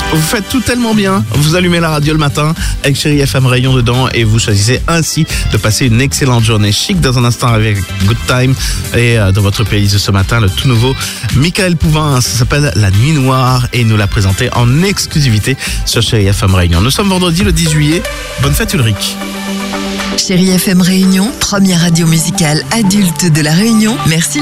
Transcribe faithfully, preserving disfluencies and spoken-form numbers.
Vous faites tout tellement bien. Vous allumez la radio le matin avec Chérie F M Réunion dedans et vous choisissez ainsi de passer une excellente journée. Chic dans un instant avec Good Time et euh, dans votre playlist de ce matin, le tout nouveau Michael Pouvin. Ça s'appelle La Nuit Noire et il nous l'a présenté en exclusivité sur Chérie F M Réunion. Nous sommes vendredi le dix juillet. Bonne fête Ulrich. Chérie F M Réunion, première radio musicale adulte de la Réunion. Merci.